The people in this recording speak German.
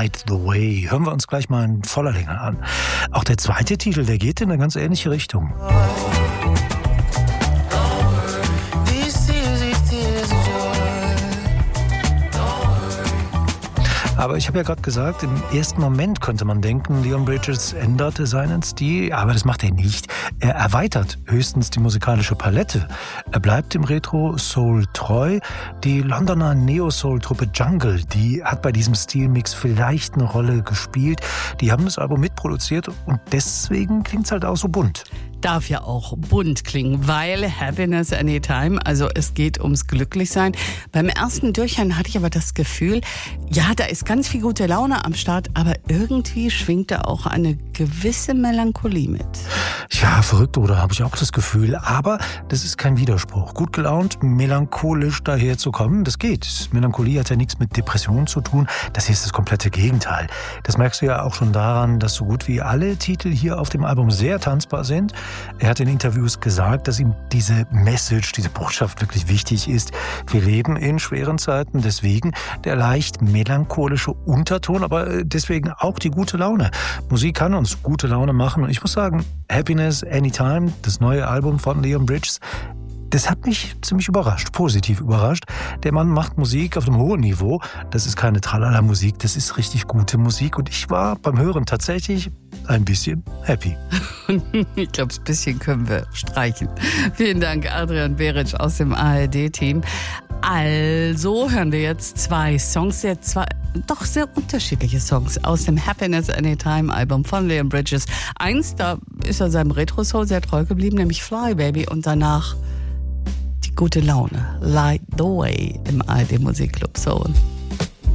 Light the Way. Hören wir uns gleich mal in voller Länge an. Auch der zweite Titel, der geht in eine ganz ähnliche Richtung. Aber ich habe ja gerade gesagt, im ersten Moment könnte man denken, Leon Bridges änderte seinen Stil, aber das macht er nicht. Er erweitert höchstens die musikalische Palette. Er bleibt dem Retro-Soul treu. Die Londoner Neo-Soul-Truppe Jungle, die hat bei diesem Stilmix vielleicht eine Rolle gespielt. Die haben das Album mitproduziert und deswegen klingt es halt auch so bunt. Darf ja auch bunt klingen, weil Happiness Anytime, also es geht ums Glücklichsein. Beim ersten Durchhören hatte ich aber das Gefühl, ja, da ist ganz viel gute Laune am Start, aber irgendwie schwingt da auch eine gewisse Melancholie mit. Ja, verrückt, oder habe ich auch das Gefühl. Aber das ist kein Widerspruch. Gut gelaunt, melancholisch daherzukommen, das geht. Melancholie hat ja nichts mit Depressionen zu tun. Das hier ist das komplette Gegenteil. Das merkst du ja auch schon daran, dass so gut wie alle Titel hier auf dem Album sehr tanzbar sind. Er hat in Interviews gesagt, dass ihm diese Message, diese Botschaft wirklich wichtig ist. Wir leben in schweren Zeiten, deswegen der leicht melancholische Unterton, aber deswegen auch die gute Laune. Musik kann uns gute Laune machen und ich muss sagen, Happiness Anytime, das neue Album von Leon Bridges, das hat mich ziemlich überrascht, positiv überrascht. Der Mann macht Musik auf einem hohen Niveau. Das ist keine Tralala-Musik, das ist richtig gute Musik. Und ich war beim Hören tatsächlich ein bisschen happy. Ich glaube, das bisschen können wir streichen. Vielen Dank, Adrian Beric aus dem ARD-Team. Also hören wir jetzt zwei Songs, doch sehr unterschiedliche Songs aus dem Happiness Anytime Album von Leon Bridges. Eins, da ist er seinem Retro-Soul sehr treu geblieben, nämlich Fly Baby, und danach die gute Laune, Light the Way im ARD Musikclub Soul.